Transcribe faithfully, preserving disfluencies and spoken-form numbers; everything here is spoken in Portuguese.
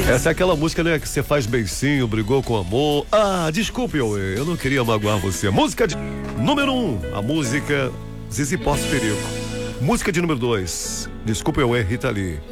Essa é aquela música, né, que você faz beicinho, brigou com amor. Ah, desculpe, eu, eu não queria magoar você. Música de número um, a música Zizi Posse Perico. Música de número dois, desculpe, eu, Rita Lee.